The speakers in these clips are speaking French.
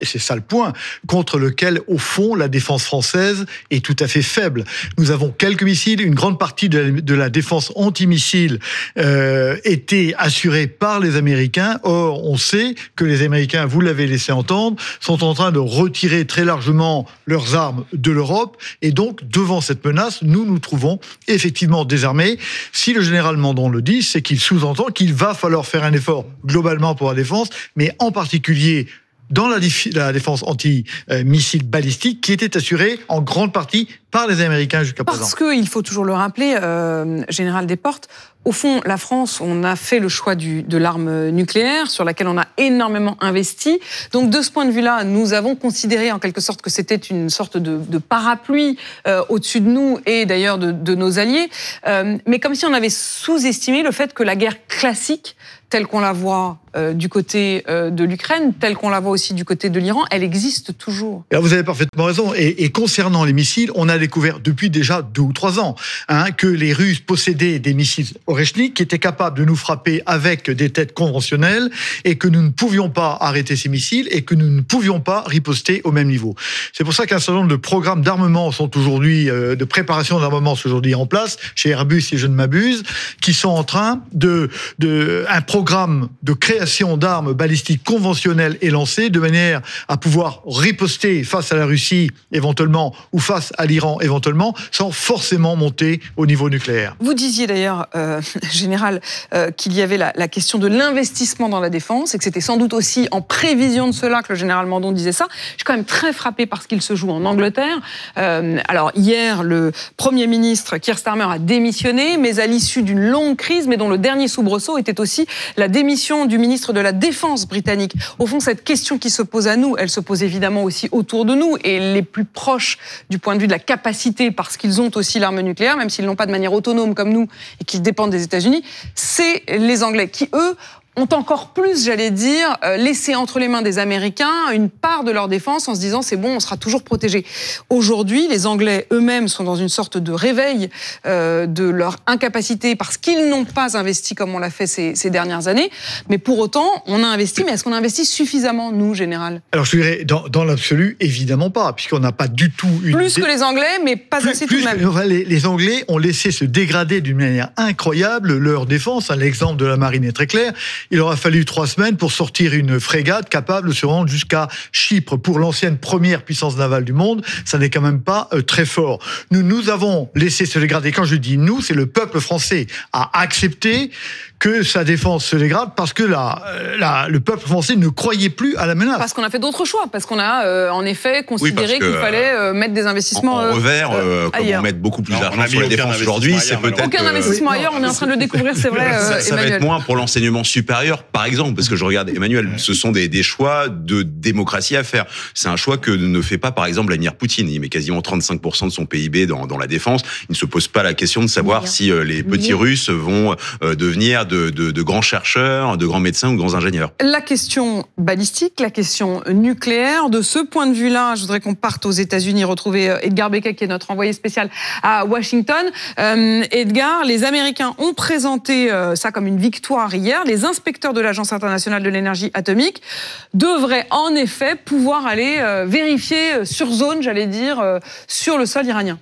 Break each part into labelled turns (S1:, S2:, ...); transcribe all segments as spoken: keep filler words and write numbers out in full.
S1: et c'est ça le point, contre lequel, au fond, la défense française est tout à fait faible. Nous avons quelques missiles, une grande partie de la, de la défense antimissile euh, était assurée par les Américains. Or, on sait que les Américains, vous l'avez laissé entendre, sont en train de retirer très largement leurs armes de l'Europe. Et donc, devant cette menace, nous nous trouvons effectivement désarmés. Si le général Mandon le dit, c'est qu'il sous-entend qu'il va falloir faire un effort globalement pour la défense, mais en particulier dans la, dif- la défense anti-missile balistique qui était assurée en grande partie par les Américains jusqu'à présent.
S2: Parce qu'il faut toujours le rappeler, euh, Général Desportes, au fond, la France, on a fait le choix du, de l'arme nucléaire sur laquelle on a énormément investi. Donc, de ce point de vue-là, nous avons considéré en quelque sorte que c'était une sorte de, de parapluie euh, au-dessus de nous et d'ailleurs de, de nos alliés. Euh, mais comme si on avait sous-estimé le fait que la guerre classique, telle qu'on la voit euh, du côté euh, de l'Ukraine, telle qu'on la voit aussi du côté de l'Iran, elle existe toujours.
S1: Alors vous avez parfaitement raison. Et, et concernant les missiles, on a découvert depuis déjà deux ou trois ans hein, que les Russes possédaient des missiles Oreshnik qui étaient capables de nous frapper avec des têtes conventionnelles et que nous ne pouvions pas arrêter ces missiles et que nous ne pouvions pas riposter au même niveau. C'est pour ça qu'un certain nombre de programmes d'armement sont aujourd'hui, euh, de préparation d'armement sont aujourd'hui en place, chez Airbus si je ne m'abuse, qui sont en train de... de un programme programme de création d'armes balistiques conventionnelles est lancé de manière à pouvoir riposter face à la Russie éventuellement ou face à l'Iran éventuellement sans forcément monter au niveau nucléaire.
S2: Vous disiez d'ailleurs, euh, Général, euh, qu'il y avait la, la question de l'investissement dans la défense et que c'était sans doute aussi en prévision de cela que le Général Mandon disait ça. Je suis quand même très frappée par ce qu'il se joue en Angleterre. Euh, alors hier, le Premier ministre Keir Starmer a démissionné, mais à l'issue d'une longue crise, mais dont le dernier soubresaut était aussi la démission du ministre de la Défense britannique. Au fond, cette question qui se pose à nous, elle se pose évidemment aussi autour de nous et les plus proches du point de vue de la capacité, parce qu'ils ont aussi l'arme nucléaire, même s'ils l'ont pas de manière autonome comme nous et qu'ils dépendent des États-Unis, c'est les Anglais qui, eux, ont encore plus, j'allais dire, laissé entre les mains des Américains une part de leur défense en se disant c'est bon, on sera toujours protégé. Aujourd'hui, les Anglais eux-mêmes sont dans une sorte de réveil euh, de leur incapacité parce qu'ils n'ont pas investi comme on l'a fait ces, ces dernières années. Mais pour autant, on a investi, mais est-ce qu'on a investi suffisamment, nous, Général ?
S1: Alors je dirais, dans, dans l'absolu, évidemment pas, puisqu'on n'a pas du tout une...
S2: Plus que les Anglais, mais pas
S1: plus,
S2: assez
S1: plus
S2: tout de même.
S1: Que, les, les Anglais ont laissé se dégrader d'une manière incroyable leur défense. L'exemple de la marine est très clair. Il aura fallu trois semaines pour sortir une frégate capable de se rendre jusqu'à Chypre. Pour l'ancienne première puissance navale du monde, ça n'est quand même pas euh, très fort. Nous, nous avons laissé se dégrader. Quand je dis nous, c'est le peuple français a accepté que sa défense se dégrade parce que la, la, le peuple français ne croyait plus à la menace.
S2: Parce qu'on a fait d'autres choix, parce qu'on a euh, en effet considéré oui, qu'il fallait euh, mettre des investissements
S3: en, en revers, euh, comme on met beaucoup plus d'argent sur la défense aujourd'hui, c'est peut-être...
S2: Aucun investissement euh, ailleurs, on est en train de le découvrir, c'est vrai,
S3: ça,
S2: euh,
S3: ça va être moins pour l'enseignement supérieur, par exemple, parce que je regarde Emmanuel, ce sont des, des choix de démocratie à faire. C'est un choix que ne fait pas, par exemple, Vladimir Poutine. Il met quasiment trente-cinq pour cent de son P I B dans, dans la défense. Il ne se pose pas la question de savoir si euh, les petits Russes vont euh, devenir de, de, de grands chercheurs, de grands médecins ou de grands ingénieurs.
S2: La question balistique, la question nucléaire, de ce point de vue-là, je voudrais qu'on parte aux États-Unis, retrouver Edgar Becquet, qui est notre envoyé spécial à Washington. Euh, Edgar, les Américains ont présenté euh, ça comme une victoire hier. Les inspecteurs de l'Agence internationale de l'énergie atomique devraient en effet pouvoir aller euh, vérifier sur zone, j'allais dire, euh, sur le sol iranien.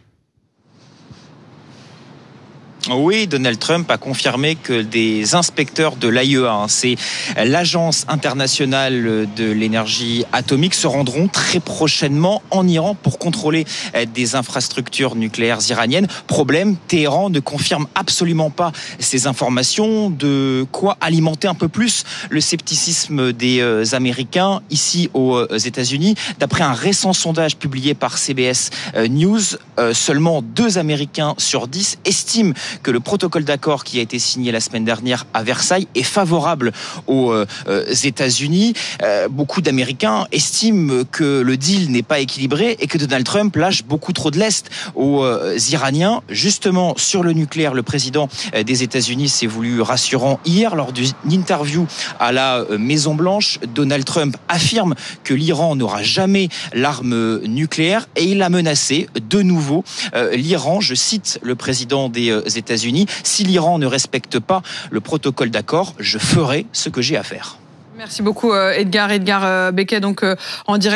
S4: Oui, Donald Trump a confirmé que des inspecteurs de l'A I E A, hein, c'est l'Agence internationale de l'énergie atomique, se rendront très prochainement en Iran pour contrôler des infrastructures nucléaires iraniennes. Problème, Téhéran ne confirme absolument pas ces informations, de quoi alimenter un peu plus le scepticisme des Américains ici aux États-Unis. D'après un récent sondage publié par C B S News, seulement deux Américains sur dix estiment que le protocole d'accord qui a été signé la semaine dernière à Versailles est favorable aux euh, États-Unis. Euh, beaucoup d'Américains estiment que le deal n'est pas équilibré et que Donald Trump lâche beaucoup trop de lest aux euh, Iraniens. Justement, sur le nucléaire, le président des États-Unis s'est voulu rassurant hier lors d'une interview à la Maison-Blanche. Donald Trump affirme que l'Iran n'aura jamais l'arme nucléaire et il a menacé de nouveau euh, l'Iran. Je cite le président des euh, États-Unis, si l'Iran ne respecte pas le protocole d'accord, je ferai ce que j'ai à faire.
S2: Merci beaucoup Edgar, Edgar Becquet, donc en direct.